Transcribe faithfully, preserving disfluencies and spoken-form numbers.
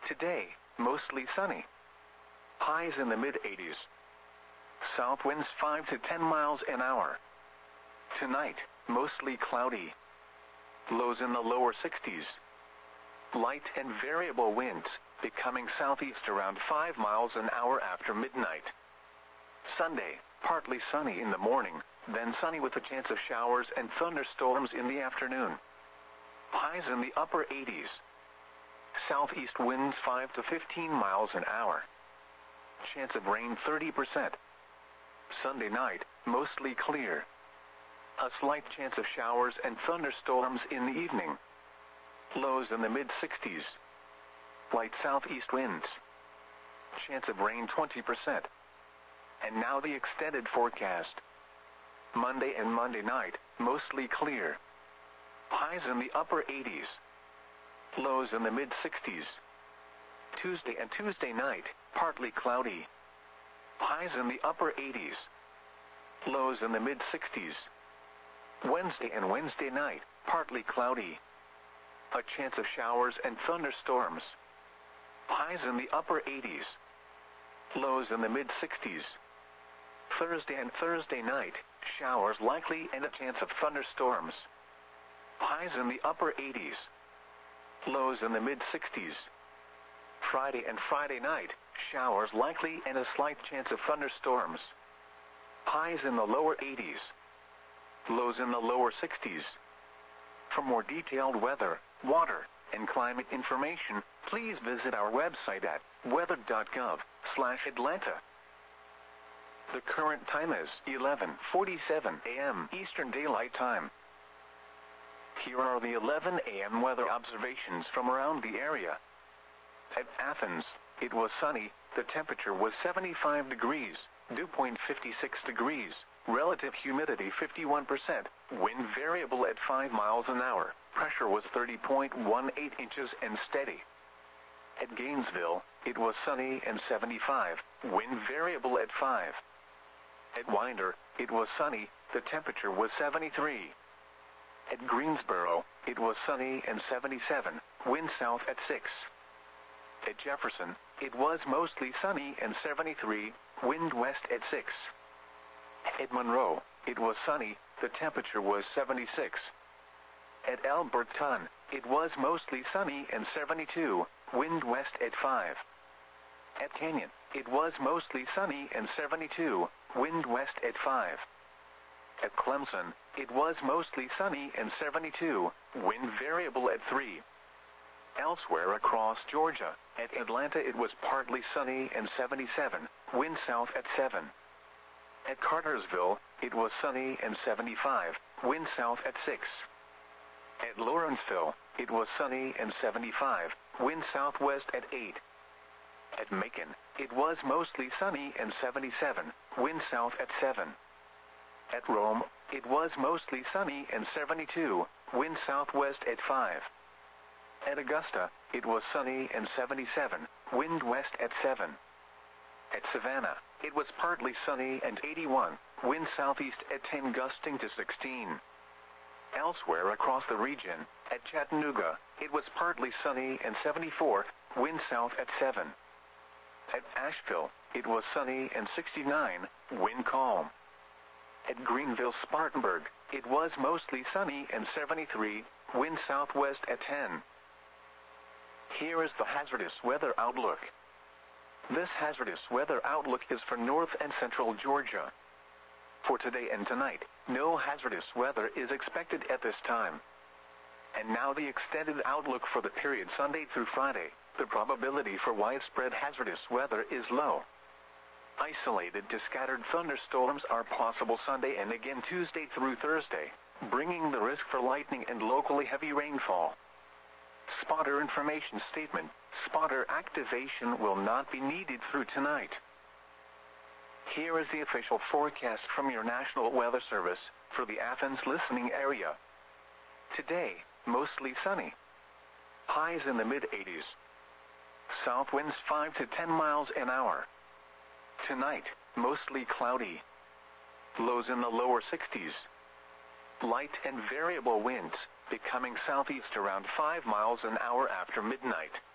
Today, mostly sunny. Highs in the mid eighties. South winds five to ten miles an hour. Tonight, mostly cloudy. Lows in the lower sixties. Light and variable winds, becoming southeast around five miles an hour after midnight. Sunday, partly sunny in the morning, then sunny with a chance of showers and thunderstorms in the afternoon. Highs in the upper eighties. Southeast winds five to fifteen miles an hour. Chance of rain thirty percent. Sunday night, mostly clear. A slight chance of showers and thunderstorms in the evening. Lows in the mid sixties. Light southeast winds. Chance of rain twenty percent. And now the extended forecast. Monday and Monday night, mostly clear. Highs in the upper eighties. Lows in the mid sixties. Tuesday and Tuesday night, partly cloudy. Highs in the upper eighties. Lows in the mid sixties. Wednesday and Wednesday night, partly cloudy. A chance of showers and thunderstorms. Highs in the upper eighties. Lows in the mid sixties. Thursday and Thursday night, showers likely and a chance of thunderstorms. Highs in the upper eighties. Lows in the mid sixties. Friday and Friday night, showers likely and a slight chance of thunderstorms. Highs in the lower eighties. Lows in the lower sixties. For more detailed weather, water, and climate information, please visit our website at weather dot gov slash Atlanta. The current time is eleven forty-seven a m Eastern Daylight Time. Here are the eleven a m weather observations from around the area. At Athens, it was sunny, the temperature was seventy-five degrees, dew point fifty-six degrees, relative humidity fifty-one percent, wind variable at five miles an hour, pressure was thirty point one eight inches and steady. At Gainesville, it was sunny and seventy-five, wind variable at five. At Winder, it was sunny, the temperature was seventy-three. At Greensboro, it was sunny and seventy-seven, wind south at six. At Jefferson, it was mostly sunny and seventy-three, wind west at six. At Monroe, it was sunny, the temperature was seventy-six. At Alberton, it was mostly sunny and seventy-two, wind west at five. At Canyon, it was mostly sunny and seventy-two, wind west at five. At Clemson, it was mostly sunny and seventy-two, wind variable at three. Elsewhere across Georgia, at Atlanta it was partly sunny and seventy-seven, wind south at seven. At Cartersville, it was sunny and seventy-five, wind south at six. At Lawrenceville, it was sunny and seventy-five, wind southwest at eight. At Macon, it was mostly sunny and seventy-seven, wind south at seven. At Rome, it was mostly sunny and seventy-two, wind southwest at five. At Augusta, it was sunny and seventy-seven, wind west at seven. At Savannah, it was partly sunny and eighty-one, wind southeast at ten gusting to sixteen. Elsewhere across the region, at Chattanooga, it was partly sunny and seventy-four, wind south at seven. At Asheville, it was sunny and sixty-nine, wind calm. At Greenville-Spartanburg, it was mostly sunny and seventy-three, wind southwest at ten. Here is the hazardous weather outlook. This hazardous weather outlook is for north and central Georgia. For today and tonight, no hazardous weather is expected at this time. And now the extended outlook for the period Sunday through Friday. The probability for widespread hazardous weather is low. Isolated to scattered thunderstorms are possible Sunday and again Tuesday through Thursday, bringing the risk for lightning and locally heavy rainfall. Spotter information statement: spotter activation will not be needed through tonight. Here is the official forecast from your National Weather Service for the Athens listening area. Today, mostly sunny. Highs in the mid eighties. South winds five to ten miles an hour. Tonight, mostly cloudy. Lows in the lower sixties. Light and variable winds, becoming southeast around five miles an hour after midnight.